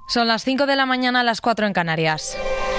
Son las 5 de la mañana, las 4 en Canarias.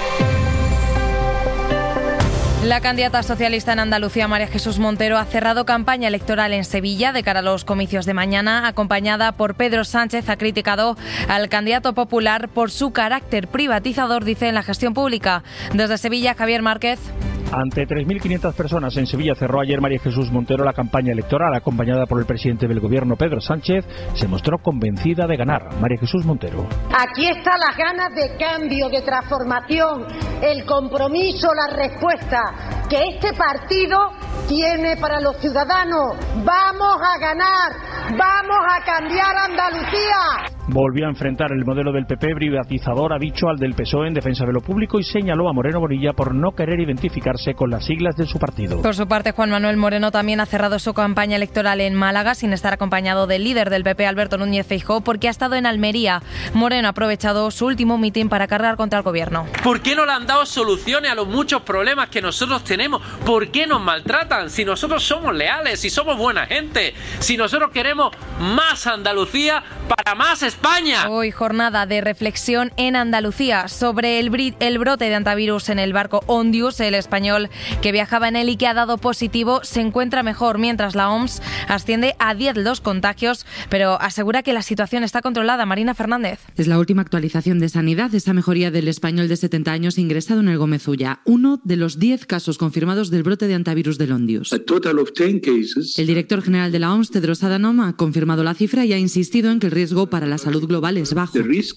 La candidata socialista en Andalucía, María Jesús Montero, ha cerrado campaña electoral en Sevilla de cara a los comicios de mañana. Acompañada por Pedro Sánchez, ha criticado al candidato popular por su carácter privatizador, dice, en la gestión pública. Desde Sevilla, Javier Márquez. Ante 3.500 personas en Sevilla cerró ayer María Jesús Montero la campaña electoral. Acompañada por el presidente del gobierno, Pedro Sánchez, se mostró convencida de ganar. María Jesús Montero. Aquí están las ganas de cambio, de transformación, el compromiso, la respuesta que este partido tiene para los ciudadanos. ¡Vamos a ganar! ¡Vamos a cambiar Andalucía! Volvió a enfrentar el modelo del PP privatizador, ha dicho, al del PSOE en defensa de lo público, y señaló a Moreno Bonilla por no querer identificarse con las siglas de su partido. Por su parte, Juan Manuel Moreno también ha cerrado su campaña electoral en Málaga sin estar acompañado del líder del PP, Alberto Núñez Feijóo, porque ha estado en Almería. Moreno ha aprovechado su último mitin para cargar contra el gobierno. ¿Por qué no le han dado soluciones a los muchos problemas que nosotros tenemos? ¿Por qué nos maltratan? Si nosotros somos leales, si somos buena gente, si nosotros queremos más Andalucía para más España. Hoy jornada de reflexión en Andalucía sobre el brote de antivirus en el barco Ondius. El español que viajaba en él y que ha dado positivo se encuentra mejor, mientras la OMS asciende a 10 los contagios, pero asegura que la situación está controlada. Marina Fernández. Es la última actualización de Sanidad, esa mejoría del español de 70 años ingresado en el Gómez Ulla, uno de los 10 casos confirmados del brote de antivirus del Ondius. El director general de la OMS, Tedros Adhanom, ha confirmado la cifra y ha insistido en que el riesgo para la salud global es bajo.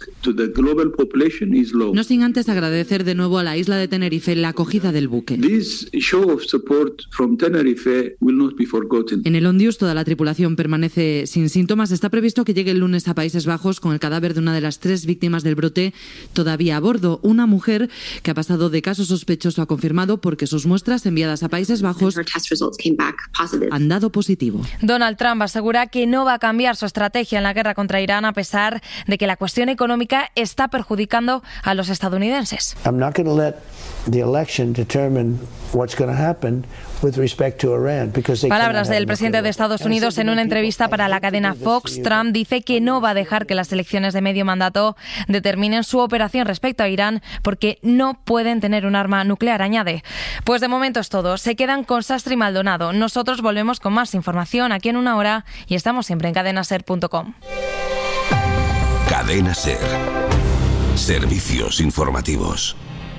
No sin antes agradecer de nuevo a la isla de Tenerife la acogida del buque. En el Ondius toda la tripulación permanece sin síntomas. Está previsto que llegue el lunes a Países Bajos con el cadáver de una de las 3 víctimas del brote todavía a bordo. Una mujer que ha pasado de caso sospechoso a confirmado porque sus muestras enviadas a Países Bajos han dado positivo. Donald Trump asegura que no va a cambiar su estrategia en la guerra contra Irán, a pesar de que la cuestión económica está perjudicando a los estadounidenses. Palabras del presidente de Estados Unidos en una entrevista para la cadena Fox. Trump dice que no va a dejar que las elecciones de medio mandato determinen su operación respecto a Irán porque no pueden tener un arma nuclear, añade. Pues de momento es todo. Se quedan con Sastre y Maldonado. Nosotros volvemos con más información aquí en una hora y estamos siempre en cadenaser.com. Cadena Ser. Servicios informativos.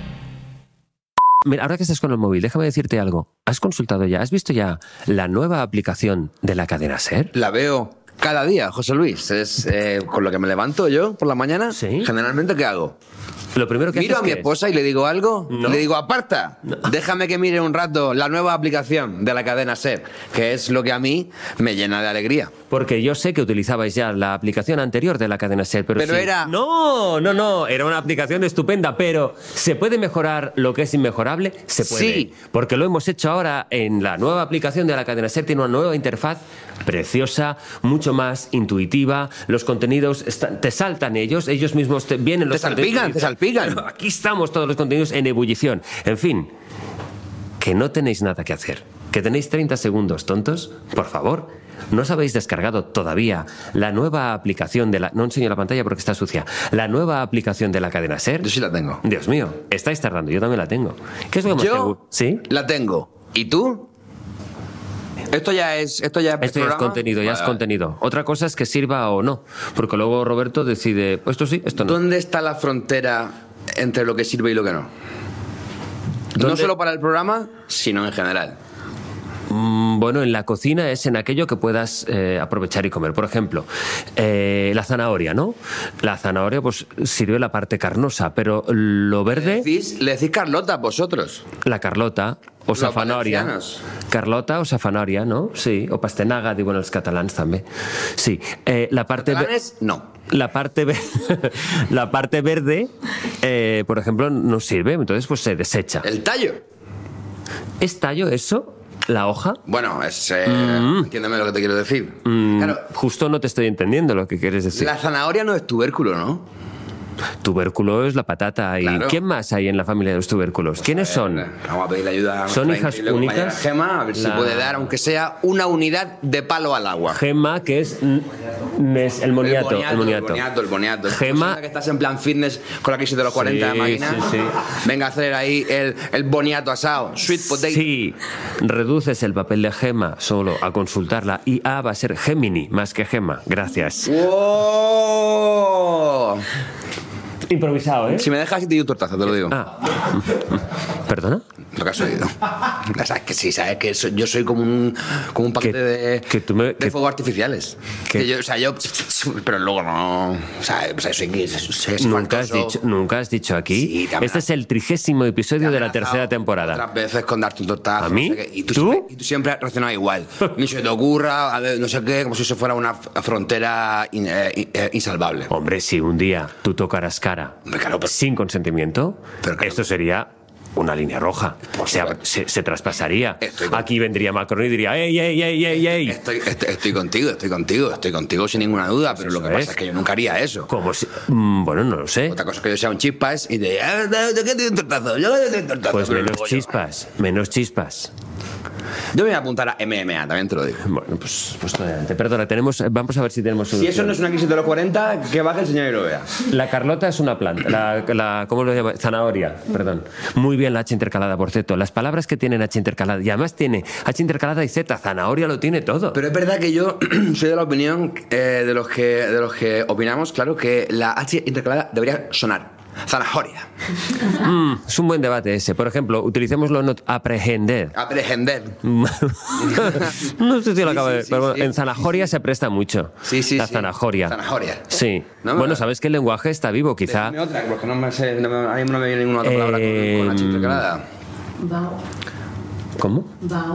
Mira, ahora que estás con el móvil, déjame decirte algo. ¿Has consultado ya, has visto ya la nueva aplicación de la cadena SER? La veo cada día, José Luis. Es con lo que me levanto yo por la mañana. ¿Sí? Generalmente, ¿qué hago? Lo primero que miro a mi esposa y le digo algo. No. Le digo, aparta, no. Déjame que mire un rato la nueva aplicación de la cadena SER, que es lo que a mí me llena de alegría. Porque yo sé que utilizabais ya la aplicación anterior de la cadena SER, pero sí. Era... No, era una aplicación estupenda, pero ¿se puede mejorar lo que es inmejorable? Se puede. Sí. Porque lo hemos hecho ahora en la nueva aplicación de la cadena SER, tiene una nueva interfaz preciosa, mucho más intuitiva, los contenidos te saltan ellos mismos vienen los te salpican. Aquí estamos todos los contenidos en ebullición. En fin, que no tenéis nada que hacer, que tenéis 30 segundos, tontos, por favor. ¿No os habéis descargado todavía la nueva aplicación de la... No enseño la pantalla porque está sucia. La nueva aplicación de la cadena SER. Yo sí la tengo. Dios mío, estáis tardando, yo también la tengo. ¿Qué es lo que ¿Sí? La tengo. ¿Y tú? Esto ya es contenido, ya es contenido. Otra cosa es que sirva o no, porque luego Roberto decide, pues esto sí, esto no. ¿Dónde está la frontera entre lo que sirve y lo que no? No solo para el programa, sino en general. Bueno, en la cocina es en aquello que puedas aprovechar y comer. Por ejemplo, la zanahoria, ¿no? La zanahoria pues sirve la parte carnosa, pero lo verde... Le decís Carlota vosotros. La Carlota o zafanoria. Carlota o zafanoria, ¿no? Sí, o pastenaga, digo en els catalans també. Sí, la parte... ¿Catalanes? No. La parte verde, por ejemplo, no sirve, entonces pues se desecha. ¿El tallo? ¿Es tallo eso? ¿La hoja? Bueno, entiéndeme lo que te quiero decir. Claro, justo no te estoy entendiendo lo que quieres decir. La zanahoria no es tubérculo, ¿no? Tubérculo es la patata. ¿Y Claro. quién más hay en la familia de los tubérculos? ¿Quiénes son? Vamos a pedirle ayuda a ¿Son nuestra hijas increíble compañera únicas? Gema, a ver si La- puede dar, aunque sea una unidad de palo al agua. Gema, que es el moniato. El boniato. Gema, Persona que estás en plan fitness con la crisis de los 40 de Sí, máquina. sí, sí. Venga a hacer ahí el boniato asado. Sweet potato. sí, reduces el papel de Gema solo a consultarla y A va a ser Gemini más que Gema. Gracias. ¡Oh! Improvisado, ¿eh? Si me dejas, te doy un tortazo, te lo digo. Ah. ¿Perdona? Lo que has oído. Sabes que sí, sabes que yo soy como un paquete Que tú de fuegos artificiales. que- Que yo, pero luego no. O sea, soy Nunca has dicho aquí. Sí, te Este es el 30º episodio de la tercera temporada. Otras veces con darte un tortazo. ¿A mí? No sé qué, y ¿Tú? tú siempre has reaccionado igual. Ni se te ocurra, a ver, no sé qué, como si eso fuera una frontera insalvable. Hombre, si un día tú tocaras cara Hombre, claro, pero- sin consentimiento, Pero claro. esto sería una línea roja. O sea, se traspasaría. Estoy con- Aquí vendría Macron y diría, ¡ey, ey, ey, ey, ey! Estoy contigo sin ninguna duda, pero lo que eso pasa es que yo nunca haría eso. Como si... bueno, no lo sé. Otra cosa es que yo sea un chispas y te diga, ¿de qué te doy un tortazo? Yo te doy un tortazo. Pues Pero menos luego yo- chispas, menos chispas. Yo me voy a apuntar a MMA, también te lo digo. Bueno, pues adelante. Perdona, vamos a ver si tenemos Si solución. eso no es una crisis de los 40, que baje el señor y lo vea. La Carlota es una planta. ¿Cómo lo llama? Zanahoria, perdón. Muy bien la H intercalada, por cierto. Las palabras que tienen H intercalada, y además tiene H intercalada y Z. Zanahoria lo tiene todo. Pero es verdad que yo soy de la opinión de los que opinamos, claro, que la H intercalada debería sonar. Zanahoria. Es un buen debate ese. Por ejemplo, utilicémoslo en aprehender. Aprehender. No sé si lo acabo de... sí, pero sí. en zanahoria se presta mucho. Sí. La zanahoria. Zanahoria. Sí. No, Bueno, no. sabes que el lenguaje está vivo, quizá. Dime otra, porque no me sé, ahora mismo no me viene ninguna otra palabra con H intercalada. ¿Cómo?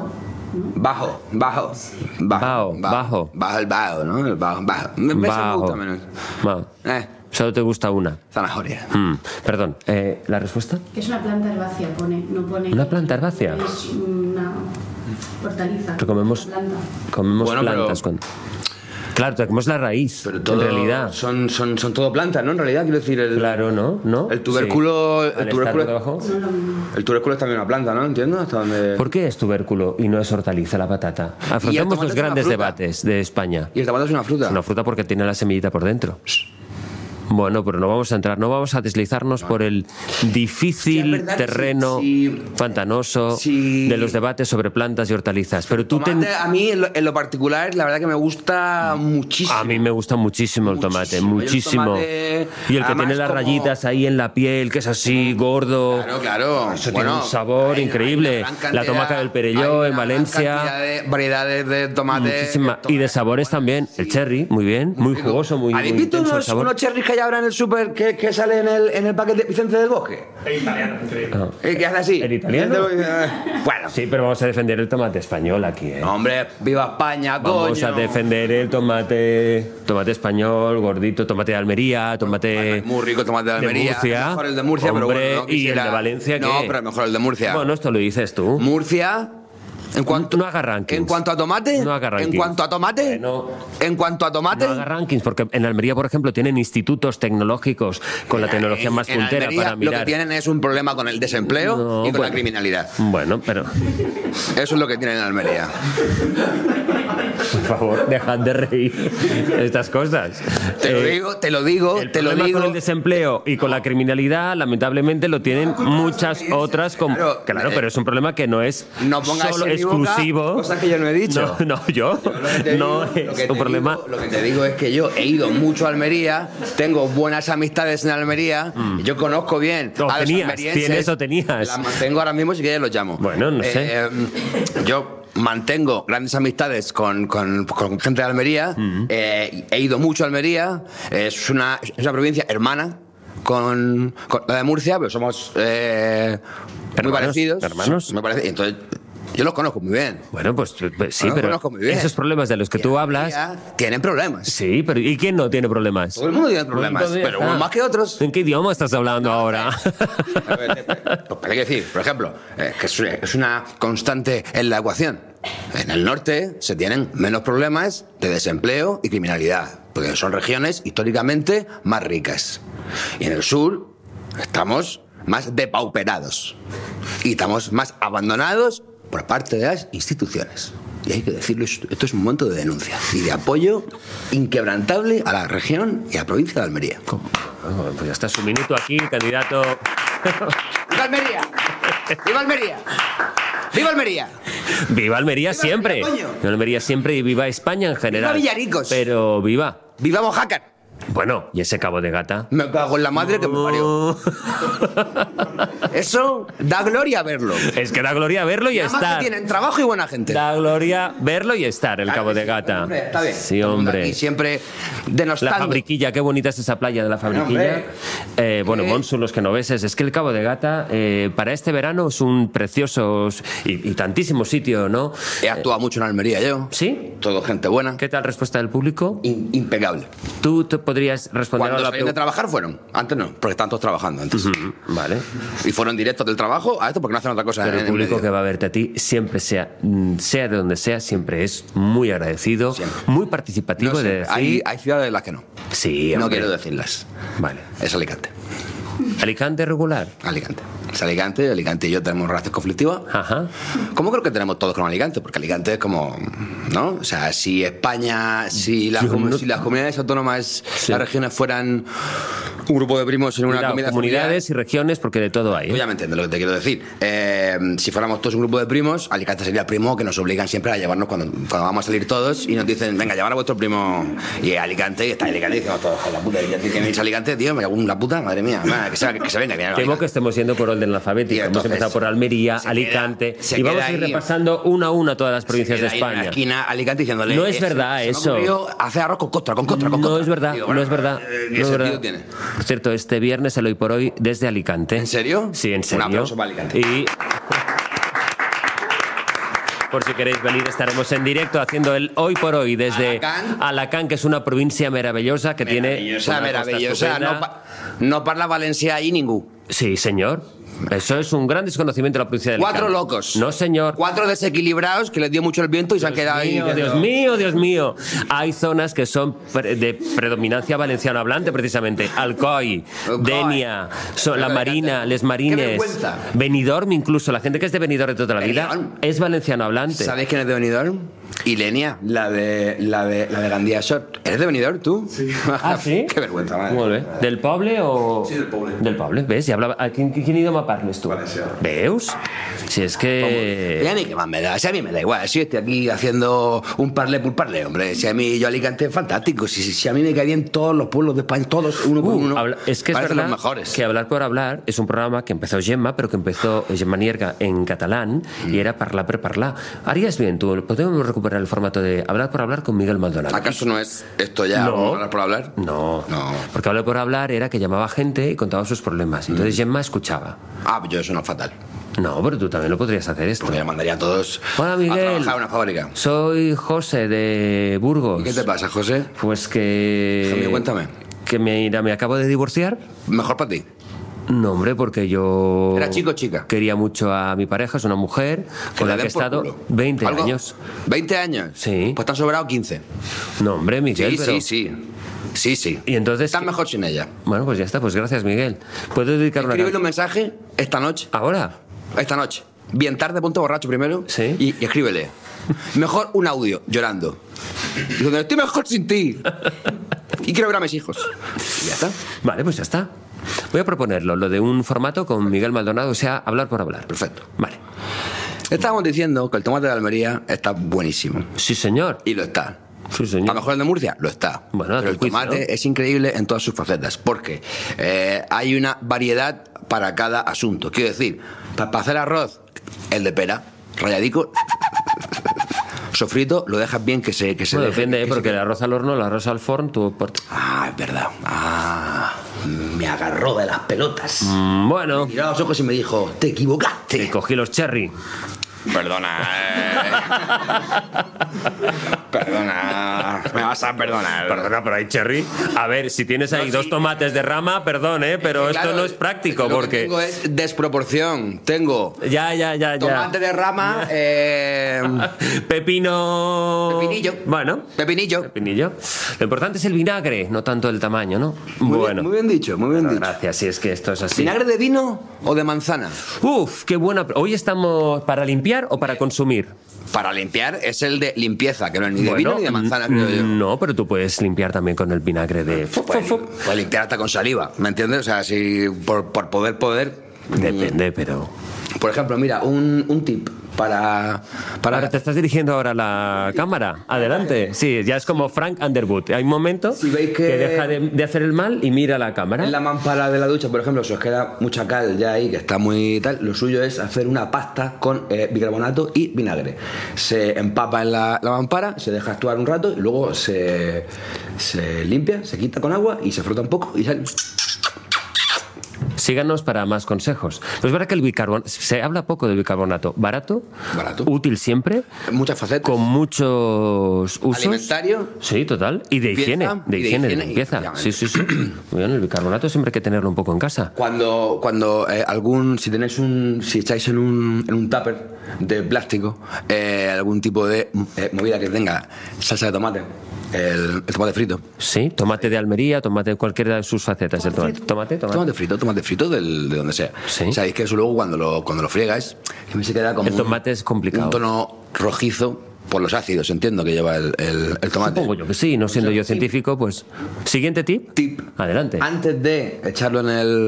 Bajo. Bao, bajo. Bajo el bajo, ¿no? El bajo. Me gusta menos. Bao. Solo te gusta una. Zanahoria. Perdón, ¿la respuesta? Que es una planta herbácea, no pone... ¿Una planta herbácea? Es una hortaliza. Pero comemos Bueno, plantas. Claro, te comemos la raíz, Pero todo, en realidad. son todo plantas, ¿no? En realidad, quiero decir, Claro, ¿no? el tubérculo, Sí. Al estar por debajo. el tubérculo es también una planta, ¿no? Entiendo hasta dónde. ¿Por qué es tubérculo y no es hortaliza la patata? Afrontemos tomate los es una grandes fruta. debates de España. Y el tomate es una fruta. Es una fruta porque tiene la semillita por dentro. Bueno, pero no vamos a deslizarnos por el difícil Sí, es verdad que terreno pantanoso de los debates sobre plantas y hortalizas. Pero tú Tomate, a mí, en lo particular, la verdad que me gusta muchísimo. A mí me gusta muchísimo el tomate, Muchísimo. muchísimo. Y el tomate, Y el que además, tiene las como- rayitas ahí en la piel, que es así, gordo. Claro. Eso tiene un sabor increíble. La tomaca del Perelló en Valencia. Variedades de tomate. Muchísima. Y de sabores también. El cherry, muy bien, muy jugoso, muy ¿Habéis visto intenso el sabor. unos cherries que hay ahora en el súper que sale en el paquete Vicente del Bosque? Es italiano, increíble. Ah. ¿Qué hace así? ¿El italiano? Bueno. Sí, pero vamos a defender el tomate español aquí, ¿eh? Hombre, viva España, Vamos coño. a defender el tomate español, gordito, tomate de Almería, tomate Muy rico tomate de Almería. Murcia. Mejor el de Murcia, Hombre, pero bueno, no y el quisiera- de Valencia, No, ¿qué? pero mejor el de Murcia. Bueno, esto lo dices tú. Murcia. En cuanto, No haga rankings. En cuanto a tomate. No haga rankings. En cuanto a tomate. No. En cuanto a tomate. No haga rankings, porque en Almería, por ejemplo, tienen institutos tecnológicos con la tecnología más en puntera Almería, para mirar. Lo que tienen es un problema con el desempleo No, y con la bueno. criminalidad. Bueno, pero Eso es lo que tienen en Almería. por favor, dejad de reír de estas cosas. Te lo digo, te lo digo, El te lo problema digo. con el desempleo y con la criminalidad, lamentablemente, lo tienen muchas otras. Claro, pero es un problema que no es No pongas solo en mi boca exclusivo. cosas que yo no he dicho. No, yo. No es un problema. Lo que te digo es que yo he ido mucho a Almería, tengo buenas amistades en Almería, yo conozco bien O a los tenías, almerienses. tienes o tenías. Las mantengo ahora mismo, si quieres los llamo. Bueno, no sé. Yo mantengo grandes amistades con gente de Almería, he ido mucho a Almería, es una provincia hermana con la de Murcia, pero somos muy parecidos. ¿Hermanos? Me parece, entonces Yo los conozco muy bien. Bueno, pues sí, Los pero conozco muy bien. esos problemas de los que tú hablas... Tienen problemas. Sí, pero ¿y quién no tiene problemas? Todo el mundo tiene problemas, pero unos más que otros. ¿En qué idioma estás hablando ahora? Pues hay que decir, por ejemplo, que es una constante en la ecuación. En el norte se tienen menos problemas de desempleo y criminalidad, porque son regiones históricamente más ricas. Y en el sur estamos más depauperados y estamos más abandonados por parte de las instituciones. Y hay que decirlo, esto es un momento de denuncia y de apoyo inquebrantable a la región y a la provincia de Almería. Bueno, pues ya está su minuto aquí, candidato. ¡Viva Almería! ¡Viva Almería! ¡Viva Almería! ¡Viva Almería siempre! Almería, ¡Viva Almería siempre y viva España en general! ¡Viva Villaricos! Pero viva. ¡Viva Mojácar! Bueno, ¿y ese Cabo de Gata? Me cago en la madre que me parió. Eso da gloria verlo. Es que da gloria verlo y Además estar. que tienen trabajo y buena gente. Da gloria verlo y estar, el Cabo de Gata. Hombre, está bien. Sí, hombre. Y siempre denostando. La Fabriquilla, qué bonita es esa playa de la Fabriquilla. Bueno, Monsu, los genoveses. Es que el Cabo de Gata, para este verano, es un precioso y tantísimo sitio, ¿no? He actuado mucho en Almería yo. ¿Sí? Todo gente buena. ¿Qué tal respuesta del público? Impecable. ¿Tú te podrías responder Cuando a la salían de trabajar fueron. Antes no, porque están todos trabajando antes. Vale. Y fueron directos del trabajo a esto porque no hacen otra cosa. Pero el público que va a verte a ti, siempre sea de donde sea, siempre es muy agradecido, muy participativo. No sé, de decir... hay ciudades en las que no. Sí, no hombre. quiero decirlas. Vale. Es Alicante. ¿Alicante regular? Alicante. Es Alicante. Alicante y yo tenemos relación conflictiva. Ajá. Como creo que tenemos todos con Alicante, porque Alicante es como, ¿no? O sea, si España, si las comunidades autónomas, las regiones fueran un grupo de primos en una Cuidado, comunidad comunidades familiar, y regiones, porque de todo hay. tú ya me entiendes lo que te quiero decir. Si fuéramos todos un grupo de primos, Alicante sería el primo que nos obligan siempre a llevarnos cuando vamos a salir todos y nos dicen, venga, llevar a vuestro primo. Y Alicante, y está Alicante, y decimos todos, la puta, ya tiene que venir a Alicante, tío, me cago en la puta, madre mía, que se venga, que venga. Temo que estemos yendo por orden alfabético. Hemos empezado por Almería, Alicante, y vamos a ir repasando una a una todas las provincias de España. En la esquina, Alicante diciéndole. No es verdad eso. Hace arroz con costra. No es verdad, no es verdad. ¿Qué sentido tiene? Por cierto, este viernes el Hoy por Hoy desde Alicante. ¿En serio? Sí, en serio. Un aplauso para Alicante. Y por si queréis venir, estaremos en directo haciendo el Hoy por Hoy desde Alacant, que es una provincia maravillosa que tiene... Maravillosa. No parla valencià ahí ningú. Sí, señor. Eso es un gran desconocimiento de la provincia de Alicante. 4 locos. No, señor. 4 desequilibrados que les dio mucho el viento y se han quedado ahí. Dios mío. Hay zonas que son de predominancia valenciano hablante, precisamente. Alcoi, Denia, La Marina, Les Marines, Benidorm, incluso. La gente que es de Benidorm de toda la vida es valenciano hablante. ¿Sabéis quién es de Benidorm? Ilenia, la de Gandía Short. ¿Eres de Benidorm tú? Sí. ¿Ah, sí? Qué vergüenza, madre. Molt bé. ¿Del poble o...? Sí, del poble. Del poble, ves? I hablava... ¿Quin idioma parles tu? Valencià. ¿Veus? Si es que... Y a mí qué más me da, si a mí me da igual, si estoy aquí haciendo un parlé por parlé, hombre, si a mí yo Alicante es fantástico, si a mí me caen bien todos los pueblos de España, todos uno por uno, es que es parecen verdad los mejores. que Hablar por Hablar es un programa que empezó Gemma, pero que empezó Gemma Nierga en catalán y era parlar per parlar. Harías bien tú, podemos recuperar el formato de Hablar por Hablar con Miguel Maldonado. ¿Acaso no es esto ya Hablar por Hablar? No, porque Hablar por Hablar era que llamaba gente y contaba sus problemas, y entonces Gemma escuchaba. Ah, yo eso no es fatal. No, pero tú también lo podrías hacer esto. Porque me mandaría a todos Hola, Miguel. a trabajar en una fábrica. Soy José de Burgos. ¿Y qué te pasa, José? Pues que... Jamie, cuéntame. Que me acabo de divorciar. Mejor para ti. No, hombre, porque yo... ¿Era chico o chica? Quería mucho a mi pareja, es una mujer con la que he estado 20 años. ¿20 años? Sí. Pues te han sobrado 15. No, hombre, Miguel, Sí. Y entonces... Estás mejor sin ella. Bueno, pues ya está, pues gracias, Miguel. ¿Puedo dedicar una... Escríbele un mensaje esta noche. ¿Ahora? Esta noche. Bien tarde, ponte borracho primero. Sí. Y escríbele. Mejor un audio, llorando. Diciendo, estoy mejor sin ti. Y quiero ver a mis hijos. Y ya está. Vale, pues ya está. Voy a proponerlo, lo de un formato con Miguel Maldonado, o sea, Hablar por Hablar. Perfecto. Vale. Estábamos diciendo que el tomate de Almería está buenísimo. Sí, señor. Y lo está. Sí, señor. ¿Está mejor el de Murcia? Lo está. Bueno, pero el tomate es increíble en todas sus facetas, porque hay una variedad para cada asunto. Quiero decir, para hacer arroz, el de pera, rayadico, sofrito, lo dejas bien que se bueno, depende, porque el arroz al horno, el arroz al forn, tú... Ah, es verdad. Me agarró de las pelotas. Bueno. Me miró a los ojos y me dijo, te equivocaste. Y cogí los cherry. Perdona. Perdona. Me vas a perdonar. Perdona, pero hay cherry. A ver, si tienes ahí 2 tomates de rama, perdón, pero esto no es práctico lo porque... que tengo es desproporción. Tengo Ya. tomate de rama, Pepino... Pepinillo. Bueno. Pepinillo. Lo importante es el vinagre, no tanto el tamaño, ¿no? Muy bien dicho. Gracias, si es que esto es así. ¿Vinagre de vino o de manzana? Uf, qué buena... ¿Hoy estamos para limpiar o para consumir? Para limpiar es el de limpieza, que no es ni de vino ni de manzana, creo yo. No, pero tú puedes limpiar también con el vinagre de... Puedes limpiar hasta con saliva, ¿me entiendes? O sea, si por poder... Depende, pero... Por ejemplo, mira, un tip para... Ahora te estás dirigiendo ahora a la cámara. Adelante. Sí, ya es como Frank Underwood. Hay un momento Si veis que deja de hacer el mal y mira a la cámara. En la mampara de la ducha, por ejemplo, si os queda mucha cal ya ahí, que está muy tal, lo suyo es hacer una pasta con bicarbonato y vinagre. Se empapa en la mampara, se deja actuar un rato y luego se limpia, se quita con agua y se frota un poco y sale... Síganos para más consejos. Pues es verdad que el bicarbonato, se habla poco del bicarbonato. Barato, útil siempre, muchas facetas, con muchos usos. Alimentario. Sí, total. Y de higiene, de limpieza. Sí. Muy bien, el bicarbonato siempre hay que tenerlo un poco en casa. Cuando si estáis en un tupper de plástico, algún tipo de movida que tenga salsa de tomate. El tomate frito. Sí, tomate de Almería, tomate de cualquiera de sus facetas. Tomate frito de donde sea. Sí. Sabéis que eso luego cuando lo friegas, se queda como el tomate es complicado. Un tono rojizo por los ácidos, entiendo que lleva el tomate. Supongo yo que sí, no siendo yo científico, pues... ¿Siguiente tip? Adelante. Antes de echarlo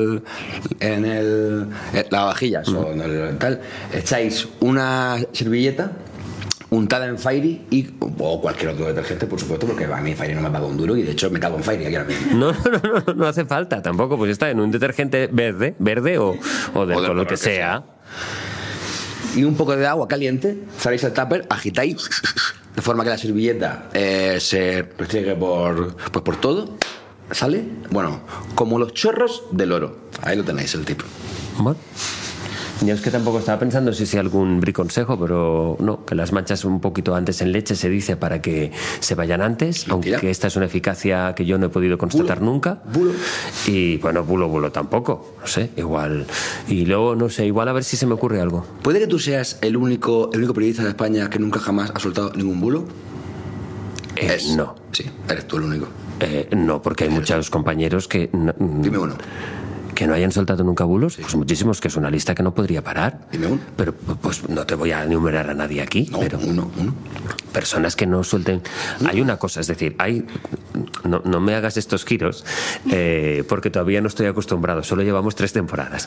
en la vajillas o en el tal, echáis una servilleta untada en Fairy o cualquier otro detergente, por supuesto, porque a mí Fairy no me paga un duro y de hecho me cago en Fairy aquí ahora mismo. No hace falta tampoco, pues está en un detergente verde o del color que sea. Y un poco de agua caliente, saléis al tupper, agitáis de forma que la servilleta se restriegue por todo, sale, bueno, como los chorros del oro. Ahí lo tenéis, el tip. Bueno. Yo es que tampoco estaba pensando si algún briconsejo, pero no, que las manchas un poquito antes en leche se dice para que se vayan antes, Mentira. Aunque esta es una eficacia que yo no he podido constatar nunca. Bulo. Y bueno, bulo tampoco, no sé, igual. Y luego, no sé, igual a ver si se me ocurre algo. ¿Puede que tú seas el único periodista de España que nunca jamás ha soltado ningún bulo? No. Sí, eres tú el único. No, porque hay muchos compañeros que... Dime uno. ¿Que no hayan soltado nunca bulos? Sí. Pues muchísimos, que es una lista que no podría parar. Dime uno. Pero pues no te voy a enumerar a nadie aquí. No, pero uno. Personas que no suelten... Hay una cosa, es decir, no me hagas estos giros porque todavía no estoy acostumbrado, solo llevamos 3 temporadas.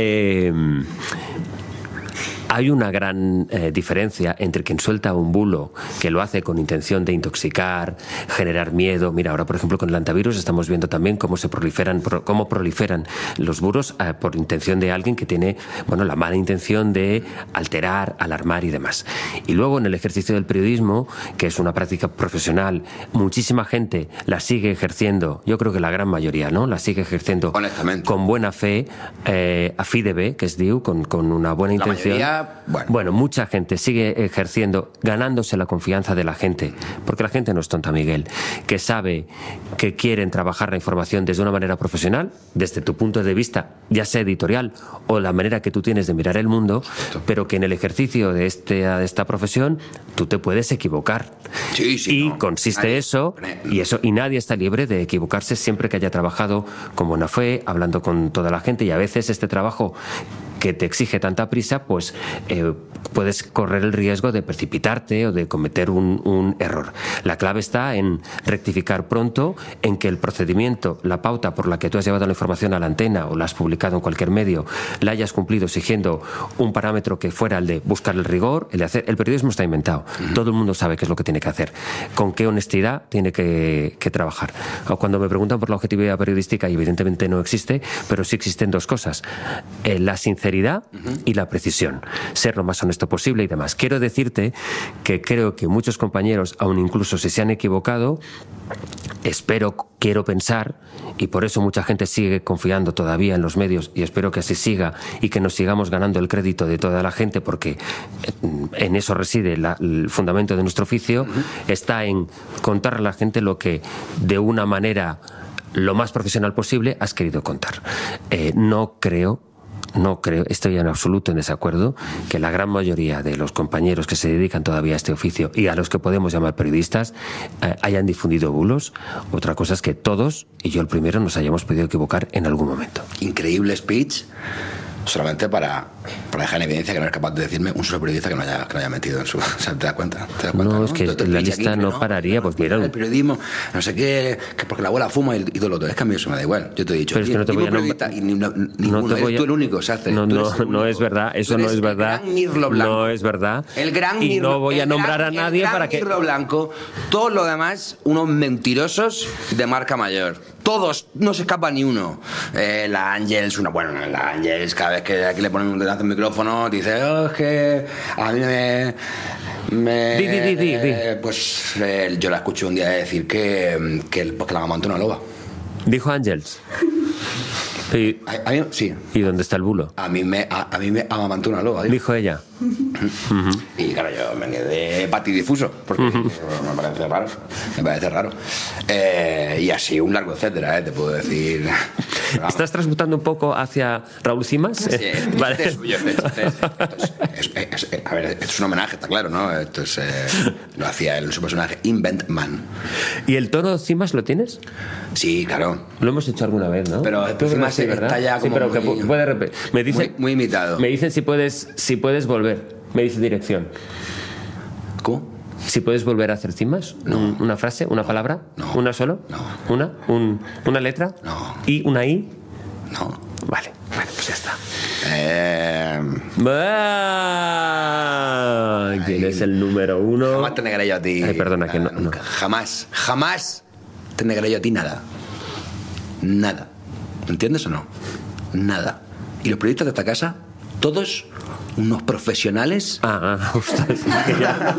Hay una gran diferencia entre quien suelta un bulo que lo hace con intención de intoxicar, generar miedo. Mira, ahora por ejemplo con el antivirus estamos viendo también cómo proliferan los bulos por intención de alguien que tiene, bueno, la mala intención de alterar, alarmar y demás. Y luego en el ejercicio del periodismo, que es una práctica profesional, muchísima gente la sigue ejerciendo, yo creo que la gran mayoría, ¿no? La sigue ejerciendo honestamente, con buena fe, a fi de bé, que es diu, con una buena intención. Bueno, mucha gente sigue ejerciendo, ganándose la confianza de la gente, porque la gente no es tonta, Miguel, que sabe que quieren trabajar la información desde una manera profesional, desde tu punto de vista, ya sea editorial o la manera que tú tienes de mirar el mundo, pero que en el ejercicio de esta profesión tú te puedes equivocar. Sí, y consiste eso, y nadie está libre de equivocarse siempre que haya trabajado con buena fe, hablando con toda la gente, y a veces este trabajo que te exige tanta prisa, pues puedes correr el riesgo de precipitarte o de cometer un error. La clave está en rectificar pronto, en que el procedimiento, la pauta por la que tú has llevado la información a la antena o la has publicado en cualquier medio, la hayas cumplido siguiendo un parámetro que fuera el de buscar el rigor, el de hacer. El periodismo está inventado. Todo el mundo sabe qué es lo que tiene que hacer. Con qué honestidad tiene que trabajar. Cuando me preguntan por la objetividad periodística, y evidentemente no existe, pero sí existen 2 cosas. la sinceridad y la precisión, ser lo más honesto posible y demás. Quiero decirte que creo que muchos compañeros, aun incluso si se han equivocado, quiero pensar, y por eso mucha gente sigue confiando todavía en los medios, y espero que así siga y que nos sigamos ganando el crédito de toda la gente, porque en eso reside el fundamento de nuestro oficio, está en contar a la gente lo que de una manera lo más profesional posible has querido contar. No creo, estoy en absoluto en desacuerdo, que la gran mayoría de los compañeros que se dedican todavía a este oficio y a los que podemos llamar periodistas hayan difundido bulos. Otra cosa es que todos, y yo el primero, nos hayamos podido equivocar en algún momento. Increíble speech, solamente para dejar en evidencia que no es capaz de decirme un solo periodista que no haya metido en su... O sea, ¿te das cuenta? No, es que la lista no pararía, pues mira... El periodismo, no sé qué, que porque la abuela fuma y todo lo otro. Es que a mí eso me da igual, yo te he dicho. Pero es que no te voy a nombrar... Ninguno, eres tú el único, se hace. No es verdad, eso no es verdad. No es verdad. El gran y no voy a nombrar a nadie para que... Mirlo Blanco, todos los demás, unos mentirosos de marca mayor. Todos, no se escapa ni uno. La Ángels, la Ángels, cada vez que aquí le ponen un dedazo al micrófono, dice, es que a mí pues yo la escuché un día decir que la amamantó una loba. ¿Dijo Ángels? Sí. ¿Y dónde está el bulo? A mí me amamantó una loba. Dijo ella. Y claro, yo me quedé patidifuso porque me parece raro. Y así un largo etcétera, te puedo decir. ¿Estás transmutando un poco hacia Raúl Cimas? Sí, vale. A ver, esto es un homenaje, está claro, ¿no? Esto es, lo hacía su personaje Invent Man. ¿Y el tono Cimas lo tienes? Sí, claro. Lo hemos hecho alguna vez, ¿no? Pero Cimas está ya como me dicen, muy imitado. Me dicen si puedes volver. Me dice dirección. ¿Cómo? Si puedes volver a hacer Cimas. No. ¿Una frase? ¿Una palabra? No. ¿Una solo? No. ¿Una letra? No. ¿Y una I? No. Vale, bueno, pues ya está. ¿Quién es el número uno? Jamás te negaré yo a ti. Ay, perdona, que no. Jamás te negaré yo a ti nada. Nada. ¿Entiendes o no? Nada. Y los periodistas de esta casa, todos unos profesionales. Ostras, que ya.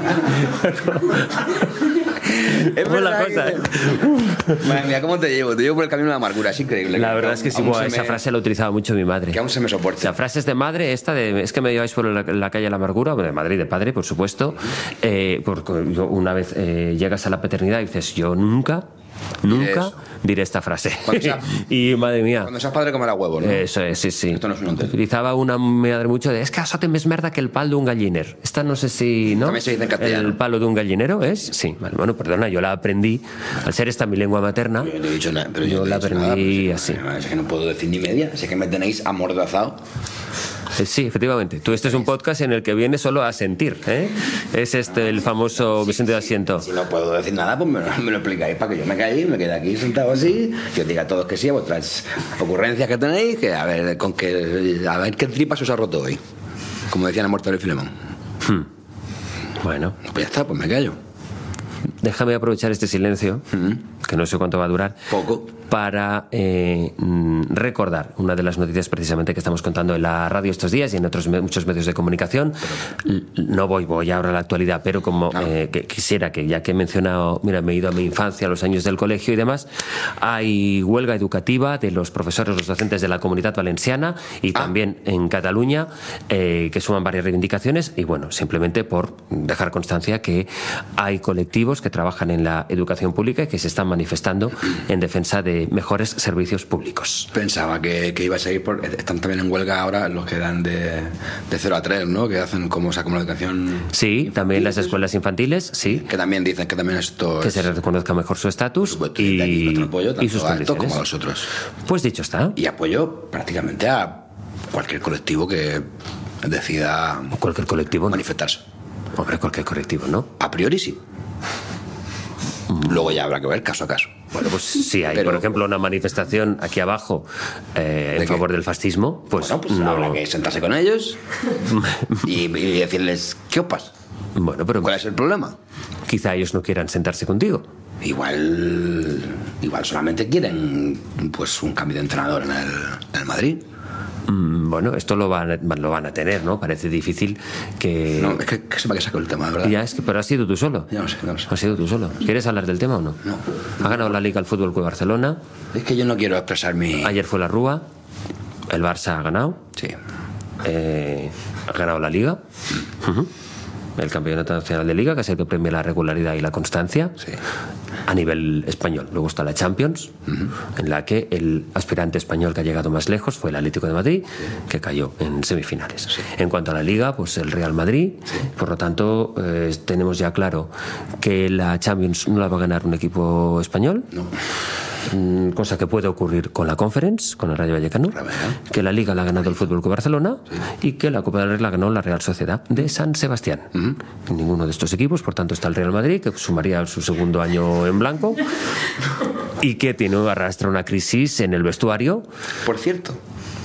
Es la cosa. Madre mía, ¿cómo te llevo? Te llevo por el camino de la amargura, es increíble. La verdad es que sí, esa frase la utilizaba mucho mi madre. Que aún se me soporta. La frase es de madre, es que me lleváis por la calle de la amargura, de madre y de padre, por supuesto. Porque una vez llegas a la paternidad y dices, yo nunca diré esta frase. Y madre mía. Cuando seas padre comerá huevo, ¿no? Eso es, sí. Esto no es un hotel. Utilizaba mi madre mucho de, es que això té més merda que el pal d'un galliner. Esta no sé si, ¿no? También se dice en castellano. ¿El palo de un gallinero es? Sí. Bueno, perdona, yo la aprendí, al ser esta mi lengua materna, Yo no he dicho nada, pero yo la aprendí nada, así. Es que no puedo decir ni media, es que me tenéis amordazado. Sí, efectivamente. Este es un podcast en el que vienes solo a sentir, ¿eh? Es el famoso Vicente de Asiento. Si no puedo decir nada, pues me lo explicáis para que yo me calle, me quede aquí sentado así, que os diga a todos que sí, a vuestras ocurrencias que tenéis, que a ver qué tripas os ha roto hoy. Como decían a Mortadelo y Filemón. Bueno. Pues ya está, pues me callo. Déjame aprovechar este silencio, que no sé cuánto va a durar. Poco. Para recordar una de las noticias precisamente que estamos contando en la radio estos días y en otros muchos medios de comunicación. No voy ahora a la actualidad, pero como que quisiera que, ya que he mencionado, mira, me he ido a mi infancia, a los años del colegio y demás, hay huelga educativa de los profesores, los docentes de la Comunitat Valenciana y también en Cataluña, que suman varias reivindicaciones y bueno, simplemente por dejar constancia que hay colectivos que trabajan en la educación pública y que se están manifestando en defensa de mejores servicios públicos. Pensaba que iba a seguir están también en huelga ahora los que dan de 0 a 3, ¿no? Que hacen como la educación. Sí, también las escuelas infantiles, sí. Que también dicen que también esto que se reconozca mejor su estatus y sus condiciones como a los otros. Pues dicho está. Y apoyo prácticamente a cualquier colectivo que decida manifestarse. Hombre, cualquier colectivo, ¿no? A priori sí. Luego ya habrá que ver caso a caso. Bueno, pues si hay, por ejemplo, una manifestación aquí abajo en favor del fascismo, pues, bueno, pues habrá que sentarse con ellos y decirles, ¿qué opas? Bueno, pero ¿cuál es el problema? Quizá ellos no quieran sentarse contigo. Igual solamente quieren pues un cambio de entrenador en el Madrid. Bueno, esto lo van a tener, ¿no? Parece difícil que... No, es que sepa que saco el tema, ¿verdad? Ya, pero has sido tú solo. Ya no sé. Has sido tú solo. ¿Quieres hablar del tema o no? No. Ha ganado la Liga el Fútbol Club Barcelona. Es que yo no quiero expresar mi... Ayer fue la Rúa. El Barça ha ganado. Sí. Ha ganado la Liga. El Campeonato Nacional de Liga, que es el que premia la regularidad y la constancia. Sí. A nivel español. Luego está la Champions, en la que el aspirante español que ha llegado más lejos fue el Atlético de Madrid, que cayó en semifinales. Sí. En cuanto a la Liga, pues el Real Madrid. Sí. Por lo tanto, tenemos ya claro que la Champions no la va a ganar un equipo español. No. Cosa que puede ocurrir con la Conference, con el Rayo Vallecano, que la Liga la ha ganado el Fútbol Club Barcelona, sí, y que la Copa del Rey la ganó la Real Sociedad de San Sebastián. Ninguno de estos equipos, por tanto, está el Real Madrid, que sumaría su segundo año en blanco y que arrastra una crisis en el vestuario. Por cierto.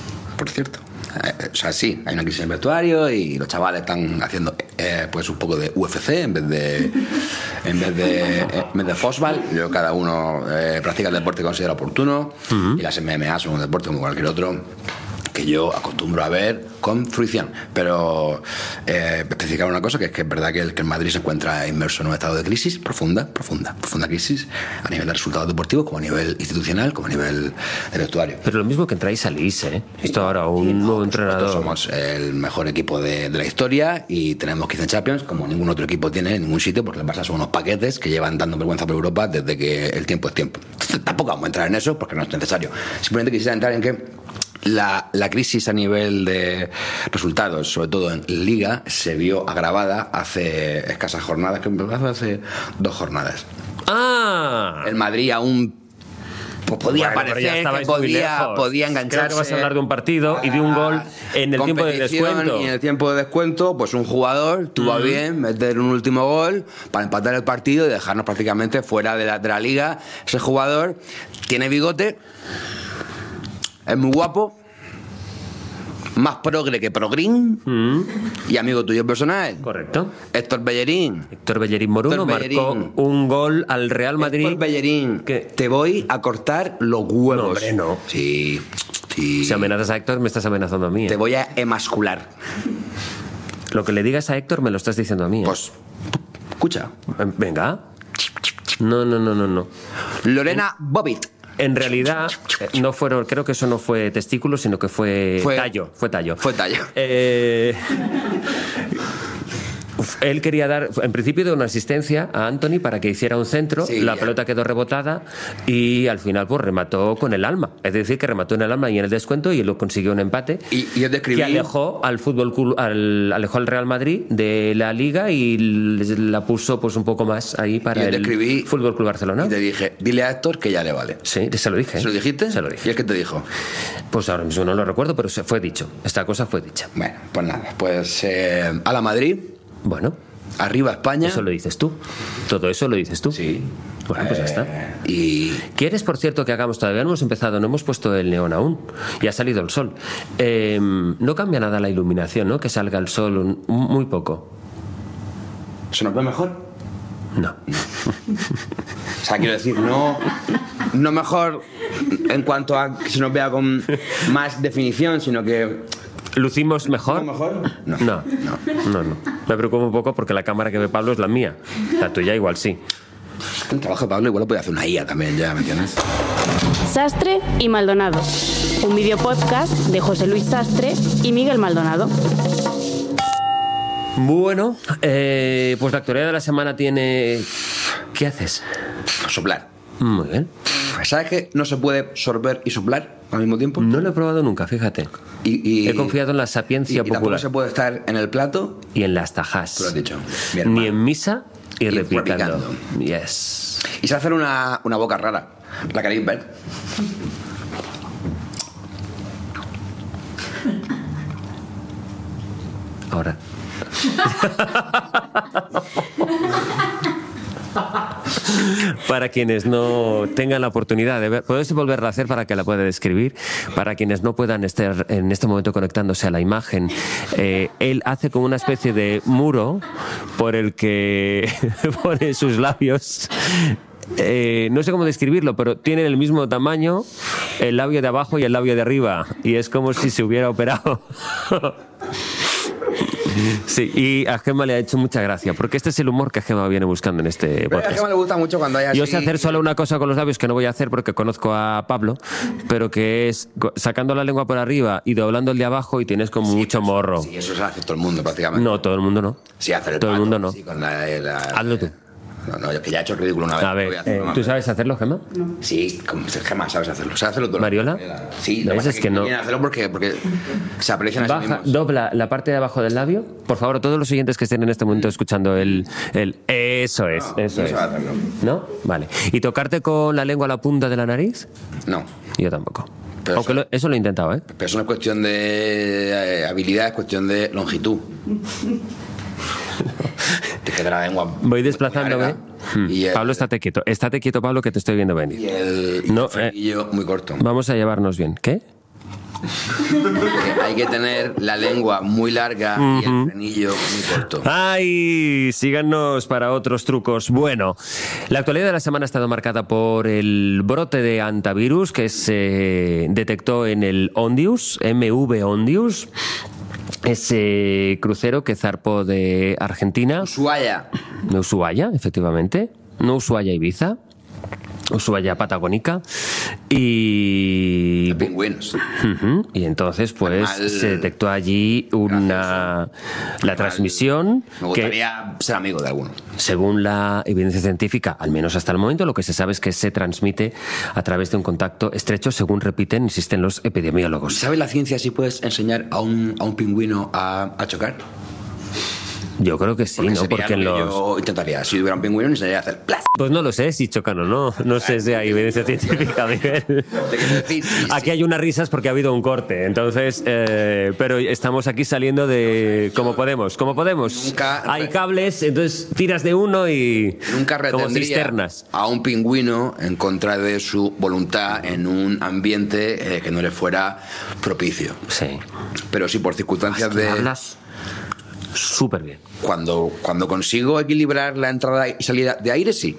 O sea, sí, hay una crisis en el vestuario y los chavales están haciendo pues un poco de UFC en vez de fútbol. Cada uno practica el deporte que considera oportuno, y las MMA son un deporte como cualquier otro que yo acostumbro a ver con fruición. Pero especificar una cosa, que es verdad que el Madrid se encuentra inmerso en un estado de crisis profunda crisis, a nivel de resultados deportivos, como a nivel institucional, como a nivel de vestuario. Pero lo mismo que entráis salís, ¿eh? Esto ahora un nuevo entrenador. Somos el mejor equipo de la historia y tenemos 15 Champions, como ningún otro equipo tiene en ningún sitio, porque el Barça son unos paquetes que llevan dando vergüenza por Europa desde que el tiempo es tiempo. Entonces, tampoco vamos a entrar en eso porque no es necesario. Simplemente quisiera entrar en que la crisis a nivel de resultados, sobre todo en Liga, se vio agravada hace escasas jornadas, hace 2 jornadas. El Madrid aún podía parecer que podía engancharse. Creo que vas a hablar de un partido y de un gol en el tiempo de descuento. Y en el tiempo de descuento, pues un jugador tuvo a bien meter un último gol para empatar el partido y dejarnos prácticamente fuera de la Liga. Ese jugador tiene bigote, es muy guapo, más progre que progrín, y amigo tuyo personal. Correcto. Héctor Bellerín Moruno marcó un gol al Real Madrid. Héctor Bellerín, te voy a cortar los huevos. No, hombre, no. Sí. Si amenazas a Héctor, me estás amenazando a mí. Te voy a emascular. Lo que le digas a Héctor me lo estás diciendo a mí. Pues, escucha. Venga. No. Lorena Bobbitt. En realidad, creo que eso no fue testículo, sino que fue tallo. Fue tallo. Él quería dar, en principio, una asistencia a Anthony para que hiciera un centro. Sí, la pelota quedó rebotada y al final pues remató con el alma. Es decir, que remató en el alma y en el descuento, y él consiguió un empate y yo describí... que alejó alejó al Real Madrid de la Liga y la puso pues un poco más ahí para el Fútbol Club Barcelona. Y te dije, dile a Héctor que ya le vale. Sí, se lo dije. ¿Se lo dijiste? Se lo dije. ¿Y es que te dijo? Pues ahora mismo no lo recuerdo, pero fue dicho. Esta cosa fue dicha. Bueno, pues nada. Pues a la Madrid... Bueno, arriba España. Eso lo dices tú. Todo eso lo dices tú. Sí. Bueno, pues ya está. Y... ¿Quieres, por cierto, que hagamos? Todavía no hemos empezado, no hemos puesto el neón aún. Y ha salido el sol. No cambia nada la iluminación, ¿no? Que salga el sol muy poco. ¿Se nos ve mejor? No. O sea, quiero decir, no mejor en cuanto a que se nos vea con más definición, sino que... ¿Lucimos mejor? ¿No mejor? No. Me preocupa un poco porque la cámara que ve Pablo es la mía. La tuya igual sí. El trabajo de Pablo igual lo puede hacer una IA también, ya, ¿me entiendes? Sastre y Maldonado. Un video podcast de José Luis Sastre y Miguel Maldonado. Bueno, pues la actualidad de la semana tiene... ¿Qué haces? Soplar. Muy bien. ¿Sabes que no se puede sorber y soplar al mismo tiempo? No lo he probado nunca, fíjate. He confiado en la sapiencia popular. Y tampoco se puede estar en el plato y en las tajas. Tú lo has dicho. Ni en misa y replicando. Yes. Y se hacer una boca rara. ¿La queréis ver? Ahora. Para quienes no tengan la oportunidad de ver, puedes volverla a hacer para que la pueda describir. Para quienes no puedan estar en este momento conectándose a la imagen, él hace como una especie de muro por el que pone sus labios no sé cómo describirlo, pero tienen el mismo tamaño el labio de abajo y el labio de arriba. Y es como si se hubiera operado. Sí, y a Gemma le ha hecho mucha gracia, porque este es el humor que Gemma viene buscando en este podcast. A Gemma le gusta mucho cuando hay así... Yo sé hacer solo una cosa con los labios que no voy a hacer porque conozco a Pablo, pero que es sacando la lengua por arriba y doblando el de abajo y tienes como mucho morro. Sí, eso se hace todo el mundo prácticamente. No, todo el mundo no. Sí, hacer el todo el mundo no. Sí, con Hazlo tú. No, yo que ya he hecho el ridículo una vez. A ver, ¿tú sabes hacerlo, Gemma? No. Sí, Gemma sabes hacerlo. ¿Sabes hacerlo tú? ¿Mariola? Sí, ¿Ves? Es que no. Hacerlo porque se aprecian a sí mismos. Dobla la parte de abajo del labio. Por favor, todos los oyentes que estén en este momento escuchando el eso es. ¿No? Vale. ¿Y tocarte con la lengua a la punta de la nariz? No. Yo tampoco. Pero aunque eso lo he intentado, ¿eh? Pero eso no es cuestión de habilidad, es cuestión de longitud. Te queda la lengua. Voy desplazándome. Pablo, estate quieto, Pablo, que te estoy viendo venir. Y el frenillo muy corto. Vamos a llevarnos bien. ¿Qué? Hay que tener la lengua muy larga y el frenillo muy corto. ¡Ay! Síganos para otros trucos. Bueno, la actualidad de la semana ha estado marcada por el brote de hantavirus que se detectó en el Ondius, MV Ondius. Ese crucero que zarpó de Argentina. Ushuaia, efectivamente. No Ushuaia-Ibiza. Ushuaia-Patagónica. Y... pingüinos. Y entonces, pues, se detectó allí la transmisión. Me gustaría ser amigo de alguno. Según la evidencia científica, al menos hasta el momento, lo que se sabe es que se transmite a través de un contacto estrecho, según insisten los epidemiólogos. ¿Sabe la ciencia si puedes enseñar a un pingüino a chocar? Yo creo que sí, ¿no? Porque yo intentaría, si hubiera un pingüino, enseñaría a hacer ¡plaz! Pues no lo sé si chocan o no. No sé si hay evidencia científica, Miguel. Aquí hay unas risas porque ha habido un corte. Entonces, pero estamos aquí saliendo de como podemos. Hay cables, entonces tiras de uno y nunca como cisternas. A un pingüino en contra de su voluntad en un ambiente que no le fuera propicio. Sí. Pero sí por circunstancias de... Hablas súper bien. Cuando consigo equilibrar la entrada y salida de aire, sí.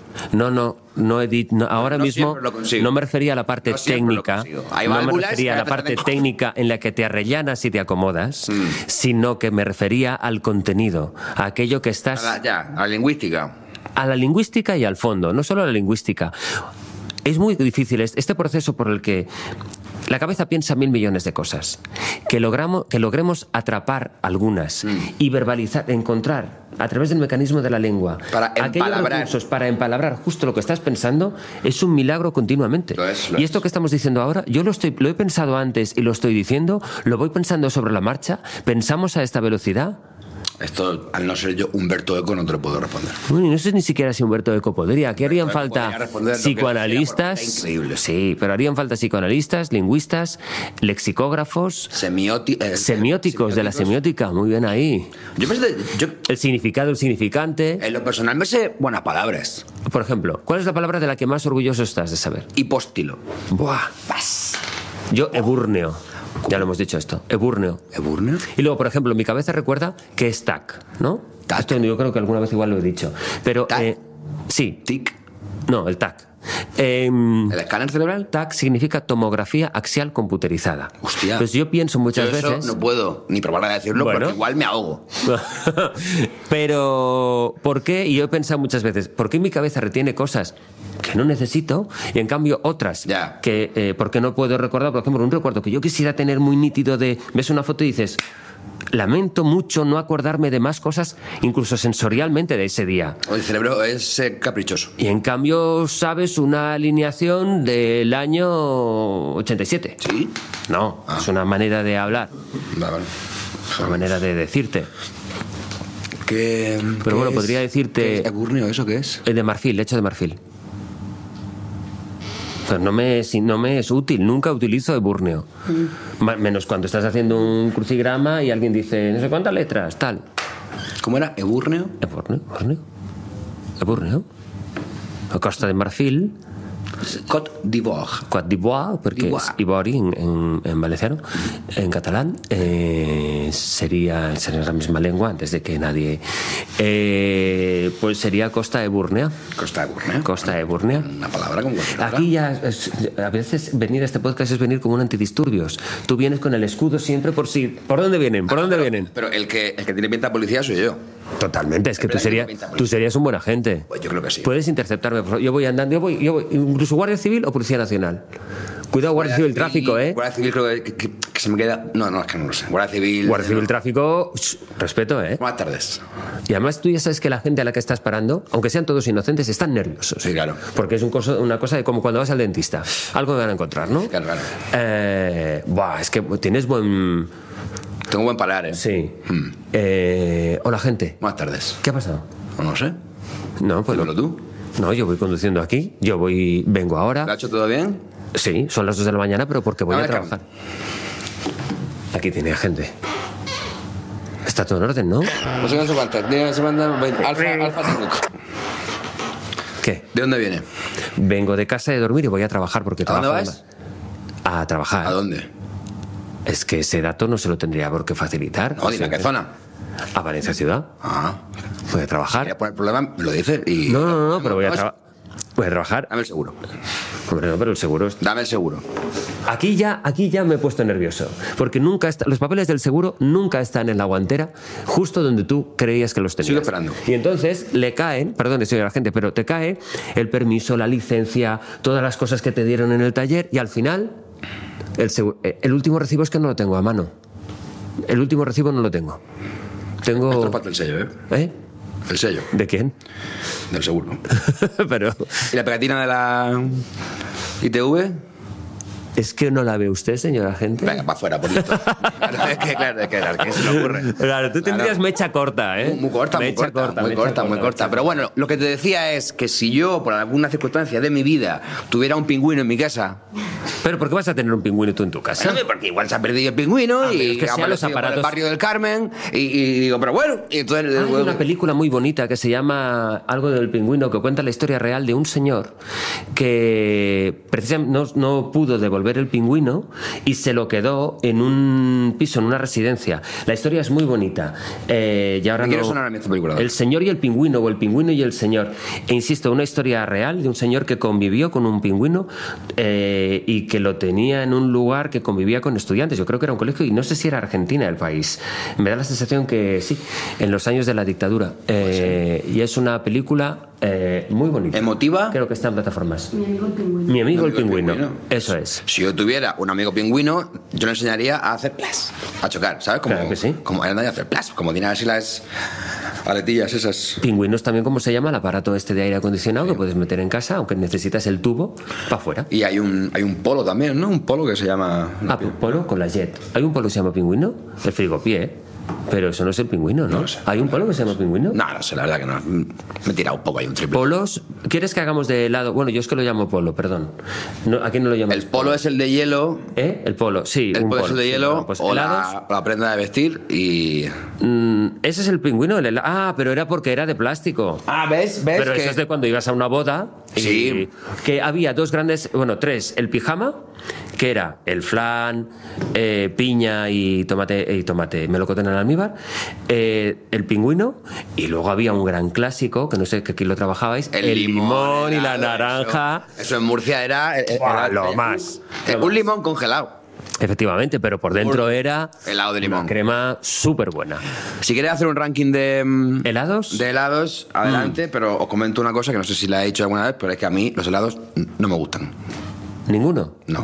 Ahora mismo no me refería a la parte técnica. No me refería a la parte técnica en la que te arrellanas y te acomodas, sino que me refería al contenido, a aquello que estás... a la lingüística. A la lingüística y al fondo, no solo a la lingüística. Es muy difícil este proceso por el que la cabeza piensa 1.000 millones de cosas. Que logremos atrapar algunas y verbalizar, encontrar a través del mecanismo de la lengua aquellos recursos para empalabrar justo lo que estás pensando, es un milagro continuamente. Y esto que estamos diciendo ahora, yo lo he pensado antes y lo estoy diciendo, lo voy pensando sobre la marcha, pensamos a esta velocidad. Esto, al no ser yo Humberto Eco, no te lo puedo responder. Bueno, no sé ni siquiera si Humberto Eco podría. Aquí harían falta psicoanalistas. Increíble. Sí, pero harían falta psicoanalistas, lingüistas, lexicógrafos, semióticos de la semiótica. Muy bien ahí. El significado, el significante. En lo personal me sé buenas palabras. Por ejemplo, ¿cuál es la palabra de la que más orgulloso estás de saber? Hipóstilo. Buah. Yo, ebúrneo. Ya lo hemos dicho esto. Ebúrneo. ¿Ebúrneo? Y luego, por ejemplo, mi cabeza recuerda que es TAC, ¿no? TAC. Esto yo creo que alguna vez igual lo he dicho. Pero, ¿TAC? Sí. ¿TIC? No, el TAC. ¿El escáner cerebral? TAC significa tomografía axial computerizada. Hostia. Pues yo pienso muchas veces... no puedo ni probar a decirlo porque igual me ahogo. Pero, ¿por qué? Y yo he pensado muchas veces, ¿por qué mi cabeza retiene cosas que no necesito y en cambio otras que porque no puedo recordar? Por ejemplo, un recuerdo que yo quisiera tener muy nítido ves una foto y dices, lamento mucho no acordarme de más cosas, incluso sensorialmente, de ese día. El cerebro es caprichoso. Y en cambio sabes una alineación del año 87. ¿Sí? No, es una manera de hablar. Vale. Es una manera de decirte. Pero bueno, podría decirte... ¿Ebúrneo eso qué es? De marfil, hecho de marfil. Pues no me es útil, nunca utilizo ebúrneo. Menos cuando estás haciendo un crucigrama y alguien dice, no sé cuántas letras, tal. ¿Cómo era? ¿Ebúrneo? Ebúrneo. A Costa de Marfil. Côte d'Ivoire. Côte d'Ivoire, porque es Ivori en valenciano. En catalán sería la misma lengua antes de que nadie... pues sería Costa de Burnea. Costa de Burnea. Costa de Burnea. Una palabra como cualquier otra. Aquí ya, a veces venir a este podcast es venir como un antidisturbios. Tú vienes con el escudo siempre por si... ¿Por dónde vienen? ¿Por dónde vienen? Pero el que tiene pinta de policía soy yo. Totalmente, es que tú serías un buen agente. Pues yo creo que sí. Puedes interceptarme, por favor. Yo voy andando, yo voy, incluso Guardia Civil o Policía Nacional. Cuidado, Guardia Civil, tráfico, ¿eh? Guardia Civil creo que se me queda... No, es que no lo sé. Guardia Civil, tráfico, respeto, ¿eh? Buenas tardes. Y además tú ya sabes que la gente a la que estás parando, aunque sean todos inocentes, están nerviosos. Sí, claro. Porque es una cosa de como cuando vas al dentista. Algo me van a encontrar, ¿no? Claro. Es que tienes buen... Tengo buen parar, ¿eh? Sí. Hola, gente. Buenas tardes. ¿Qué ha pasado? No sé. No, pues dímelo tú. No, yo voy conduciendo aquí. Vengo ahora. ¿Lo ha hecho todo bien? Sí, son las 2 de la mañana, pero porque voy a trabajar. Aquí tiene gente. Está todo en orden, ¿no? No sé cuántas. Se manda Alfa Técnico. ¿Qué? ¿De dónde viene? Vengo de casa de dormir y voy a trabajar porque trabajo. ¿A dónde vas? A trabajar. ¿A dónde? Es que ese dato no se lo tendría por qué facilitar. No, dime, ¿qué zona? A Valencia Ciudad. Voy a trabajar. Si por el problema, me lo dices y... No, pero voy a trabajar. Dame el seguro. Hombre, no, pero el seguro es... Dame el seguro. Aquí ya me he puesto nervioso. Porque los papeles del seguro nunca están en la guantera, justo donde tú creías que los tenías. Sigo esperando. Y entonces le caen, perdón, señora gente, pero te cae el permiso, la licencia, todas las cosas que te dieron en el taller y al final... El último recibo es que no lo tengo a mano. El último recibo no lo tengo. Esto falta el sello, ¿eh? El sello. ¿De quién? Del seguro. Pero... ¿Y la pegatina de la ITV? ¿Es que no la ve usted, señora gente? Venga, para afuera, por listo. Claro, ¿qué se le ocurre? Claro, tú tendrías mecha corta, ¿eh? Muy corta. Pero bueno, lo que te decía es que si yo, por alguna circunstancia de mi vida, tuviera un pingüino en mi casa... ¿Pero por qué vas a tener un pingüino tú en tu casa? Porque igual se ha perdido el pingüino y que ha aparecido por el barrio del Carmen y digo, pero bueno... Y entonces, hay una película muy bonita que se llama Algo del pingüino, que cuenta la historia real de un señor que precisamente no pudo devolver el pingüino y se lo quedó en un piso, en una residencia. La historia es muy bonita. Y ahora quiero sonar a mí esta película. El señor y el pingüino, o el pingüino y el señor. E insisto, una historia real de un señor que convivió con un pingüino y que lo tenía en un lugar que convivía con estudiantes. Yo creo que era un colegio y no sé si era Argentina el país. Me da la sensación que sí, en los años de la dictadura. Y es una película muy bonita. ¿Emotiva? Creo que está en plataformas. Mi amigo el pingüino. Mi amigo el pingüino. Eso es. Si yo tuviera un amigo pingüino, yo le enseñaría a hacer plas, a chocar, ¿sabes? Claro que sí. Como a hacer plas, como tiene así las aletillas esas. Pingüinos también, como se llama el aparato este de aire acondicionado que puedes meter en casa, aunque necesitas el tubo para afuera. Y hay un polo también, ¿no? Un polo que se llama... polo con la jet. Hay un polo que se llama pingüino, el frigopié. Pero eso no es el pingüino, ¿no? No lo sé. ¿Hay un polo que se llama pingüino? No sé, la verdad que no. Me he tirado un poco ahí un triple. ¿Polos? ¿Quieres que hagamos de helado? Bueno, yo es que lo llamo polo, perdón. ¿A quién no lo llamas? El polo es el de hielo. El polo, sí. El polo es el de hielo, sí, pues o la prenda de vestir y... ese es el pingüino, el helado. Pero era porque era de plástico. ¿Ves? Pero que... eso es de cuando ibas a una boda. Sí. Que había tres. El pijama, que era el flan, piña y tomate melocotón en almíbar, el pingüino, y luego había un gran clásico, que no sé que aquí lo trabajabais, el limón y la naranja. Eso en Murcia era lo más. Un limón congelado. Efectivamente, pero por dentro era helado de limón. Una crema súper buena. Si queréis hacer un ranking de ¿helados? De helados, adelante, pero os comento una cosa que no sé si la he dicho alguna vez, pero es que a mí los helados no me gustan. ¿Ninguno? No.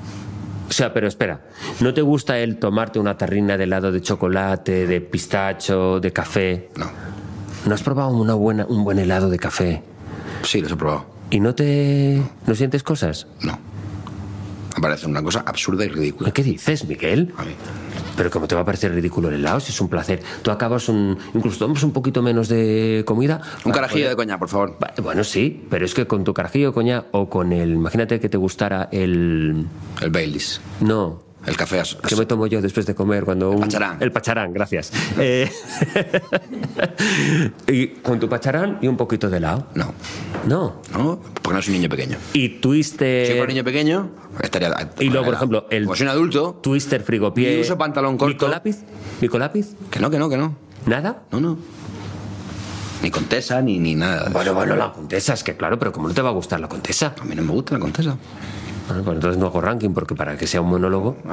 O sea, pero espera, ¿no te gusta el tomarte una tarrina de helado de chocolate, de pistacho, de café? No. ¿No has probado un buen helado de café? Sí, los he probado. ¿Y no sientes cosas? No. Me parece una cosa absurda y ridícula. ¿Qué dices, Miguel? A mí. Pero ¿cómo te va a parecer ridículo el helado? Si es un placer. Tú acabas incluso tomas un poquito menos de comida. Un carajillo de coñac, por favor. Bueno, sí, pero es que con tu carajillo de coñac o con imagínate que te gustara el Baileys. No, El café. ¿Qué me tomo yo después de comer cuando pacharán. El pacharán, gracias. Y con tu pacharán y un poquito de helado. No. No. No, porque no soy un niño pequeño. Y Twister. Si fuera un niño pequeño, estaría. Y luego, por ejemplo, como soy un adulto. Twister frigopié. Y uso pantalón corto. ¿Micolápiz? Que no. ¿Nada? No. Ni Contesa, ni nada. Bueno, la Contesa, es que claro, pero ¿cómo no te va a gustar la Contesa? A mí no me gusta la Contesa. Bueno, pues entonces no hago ranking, porque para que sea un monólogo...